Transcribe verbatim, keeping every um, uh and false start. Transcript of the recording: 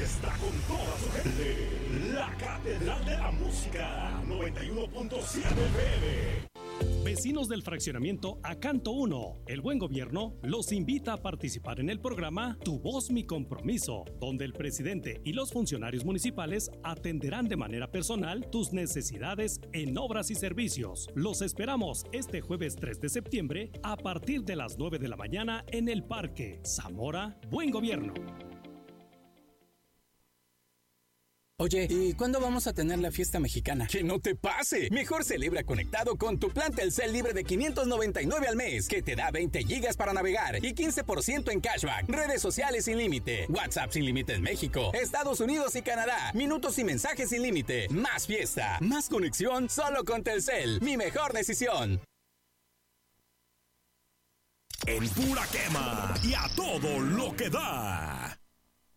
está con toda su gente. La Catedral de la Música, noventa y uno punto siete F M. Vecinos del fraccionamiento Acanto uno, El Buen Gobierno los invita a participar en el programa Tu Voz, Mi Compromiso, donde el presidente y los funcionarios municipales atenderán de manera personal tus necesidades en obras y servicios. Los esperamos este jueves tres de septiembre a partir de las nueve de la mañana en el Parque Zamora Buen Gobierno. Oye, ¿y cuándo vamos a tener la fiesta mexicana? ¡Que no te pase! Mejor celebra conectado con tu plan Telcel libre de quinientos noventa y nueve al mes, que te da veinte gigas para navegar y quince por ciento en cashback, redes sociales sin límite, WhatsApp sin límite en México, Estados Unidos y Canadá, minutos y mensajes sin límite, más fiesta, más conexión solo con Telcel. Mi mejor decisión. En pura quema y a todo lo que da.